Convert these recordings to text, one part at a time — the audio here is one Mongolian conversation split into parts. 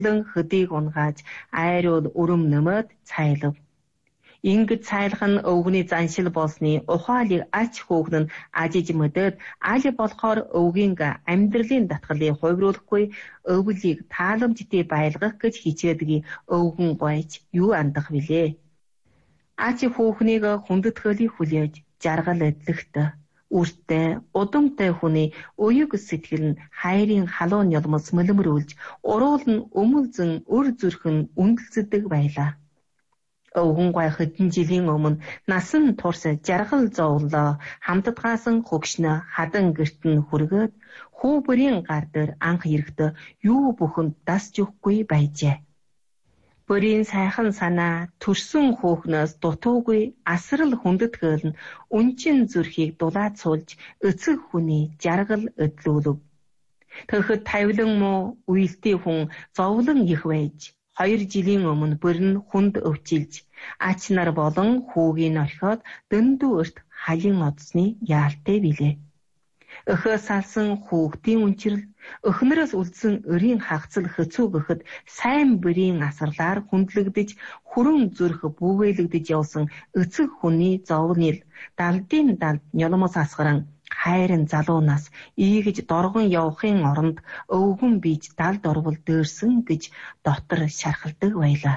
хөдийг унгааж айруул өрөм нөмөд цайлав. Ингэж цайлах нь өвгний заншил болсны ухаалыг ач хүүхэн нь ажиж мөдөд аль болохоор өвгийн амьдралын татгалыг хувируулахгүй өвлийг тааламжтай байлгах гэж хичээдэг өвгөн гойч юу андах вилээ. Ач хүүхнийг хүндэтгэлийг хүлээж жаргал эдлэгт үртэй удамтай хүний уяг сэтгэл нь хайрын халуун ёлмос мөлмөрүүлж уруул нь өмөлзөн өр зүрхэн үндэлцдэг байлаа. Өвгөн гой хэдэн жилийн өмнө насан турш жаргал зовлоо хамтдгаасан хөгшнө хадан гэрт нь хүргээд хүү бүрийн гар дээр анх ирэхдээ юу бүхэнд дасж өгөхгүй байжээ. Бүрийн сайхан санаа төрсөн хүүхнээс дутуугүй асрал хүндэтгэл нь үнчин зүрхийг дулаацуулж эцэг хүний жаргал эдлүүлв. Тэгэхэд тавилан муу уйлтий хүн зовлон их байж 2 жилийн өмнө бүрэн хүнд өвчилж ач нар болон хүүгийн орхиод дөндөө өрт халин одсны яалтай билээ. Өхөө салсан хүүхдийн үнчрэл өхнөрөөс үлдсэн өрийн хагцал хөцүү гэхэд сайн бүрийн асарлаар хүндлэгдэж хүрэн зүрх бүвэлэгдэж явсан эцэг хүний зовнил далдын далд нёлмос асгаран хайрын залуунаас ийгэж доргон явахын оронд өвгөн бийж далд орвол дээрсэн гэж дотор шархалдаг байлаа.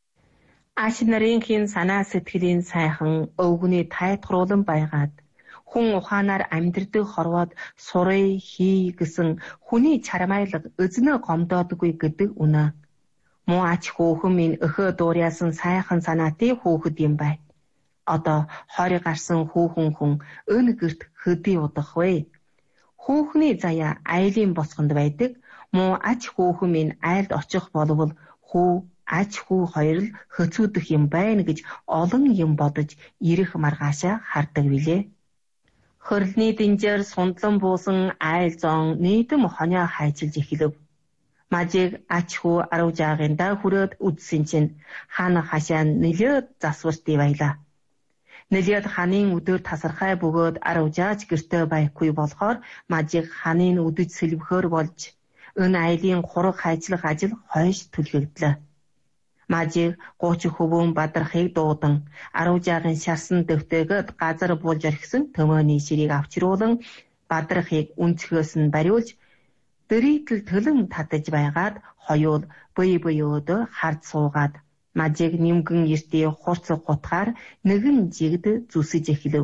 Аш нарын хин санаа сэтгэлийн сайхан өвгөний тайтгаруулан байгаад хүн ухаанаар амьдрдаг хорвоод сурыг хий гэсэн хүний чармайлаг эзнээ гомдоодгүй гэдэг үнэ. Муу ач хүүхэн минь өхөө дуурайсан сайхан санаатай хүүхэд юм бай. Одоо 20 гарсан хүүхэн хүн өн гэрт хөдий удах вэ? Хүүхний заяа айлын босгонд байдаг. Муу ач хүүхэн минь айлд очих болвол хүү ач хүү хоёр л хөцүүдэх юм байна гэж олон юм бодож ирэх маргаашаа хардаг билээ. Хөрлөний динжээр сундлан буусан айл зон нийтэм хонио хайчилж эхлэв. Мажиг ач хүү 10 жаагаандаа хүрээд үдсэн чинь хаана хашаа нэлээд засвартай байлаа. Нэлээд ханын өдөр тасархай бөгөөд 10 жаач гэртээ байхгүй болохоор мажиг ханын үдэж сэлбэхөр болж өн айлын хураг хайчлах ажил хойш түлхэгдлээ. Мажиг 30 хөвөн бадрахыг дуудан 10 жаагийн шарсан дэвтэйгэд газар буулж орхисон төмөөний ширийг авчруулан бадрахыг үнцгөөс нь бариулж дэрийтэл төлөн татаж байгаад хоёул бие өдөө хард суугаад мажиг нимгэн эртээ хурц гутгаар нэгэн жигд зүсэж эхлэв.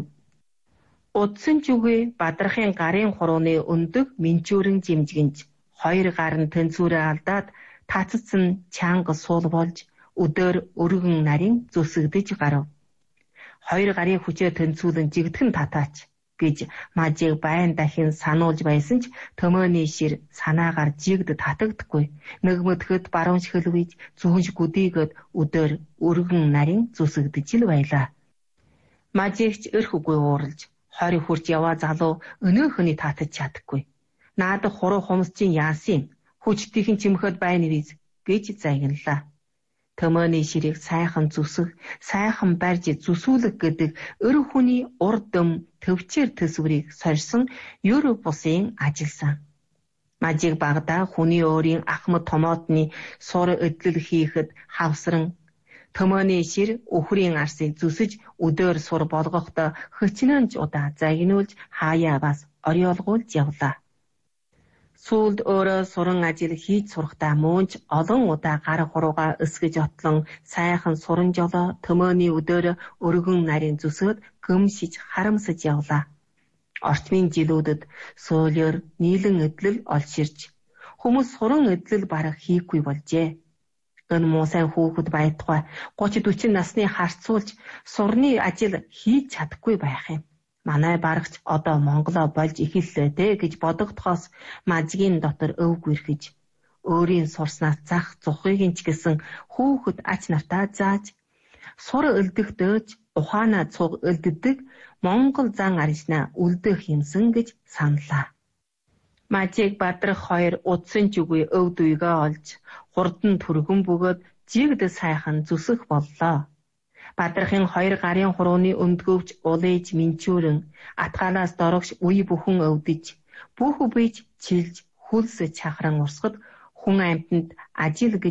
Удсан ч үгүй бадрахын гарын хурууны өндөг минчүүрэн жимжгэнж 2 гар нь тэнцүүрээ алдаад таццсан чанга суул болж өдөр өргөн нарийн зүсэгдэж гарав. 2 гарын хүчээ тэнцүүлэн жигдхэн татаач гэж мажиг байн дахин сануулж байсан ч төмөөний шир санаагаар жигд татагдахгүй. Нэгмэтгэд баруун шихэлвэж зүхэнж гүдийгэд өдөр өргөн нарийн зүсэгдэж л байлаа. Мажигч өрхөгүй ууралж 20 хүрч яваа залуу өнөөхөний татаж чадахгүй. Наадах хуруу хумс чинь яасан юм? Хүчтийнхэн чимхэд байна виз гэж загналаа. Төмөөний ширийг сайхан зүсэх, сайхан барьж зүсүүлэх гэдэг өр хүний урдм төвчээр төсвөрийг сорьсон ёр бусын ажилсан. Мажиг багада хүний өөрийн ахмад томоотны сур эдлэл хийхэд хавсран төмөөний шир өхрийн арсыг зүсэж өдөр сур болгохдоо хөчнөнж удаа загнуулж хаяа бас ориолгуулж явлаа. Сүүлд өөрөө суран ажил хийж сурахдаа мөөнч олон удаа гар хуруугаа өсгөж отлон сайхан суран жолоо төмөөний өдөр өргөн нарийн зүсэд гөмшиж харамсаж явлаа. Орчмын жилүүдэд сөөлөөр нийлэн эдлэл олширч хүмүүс суран эдлэл бараг хийхгүй болжээ. Өн муу сайн хүүхэд байтугай 30-40 насны харцуулж сурны ажил хийж чадахгүй байх юм. Манай барагч одоо Монголоо болж эхэллээ дээ гэж бодогдохоос мажгийн дотор өв гүрхэж өөрийн сурснаас зах зухыг ч гэсэн хүүхэд ач нартаа зааж сур өлдөгдөөж ухаанаа цуг өлддөг Монгол зан арьснаа үлдэх юмсан гэж саналаа. Мажиг бадрах 2 удсан ч үгүй өв дүйгээ олж хурдан түргэн бөгөөд жигд сайхан зүсэх боллоо. Бадрахын 2 гарын хурууны өндгөвч улээж минчүүрэн атгаалаас дорогш үе бүхэн өвдөж бүх бийж чилж хүлс чахран урсгад хүн амьтанд ажил гэж